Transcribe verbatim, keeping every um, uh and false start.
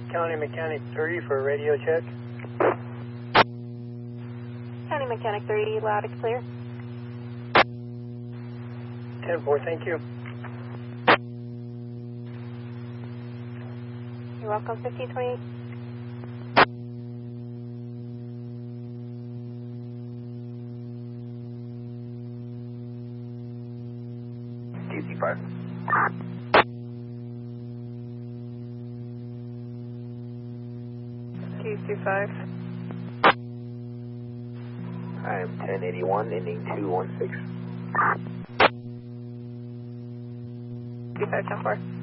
County Mechanic three for radio check. County Mechanic three, loud and clear. ten four, thank you. You're welcome, fifteen twenty-eight. Q C five. Q C five. I am ten eighty-one, ending two one six. Q five ten four.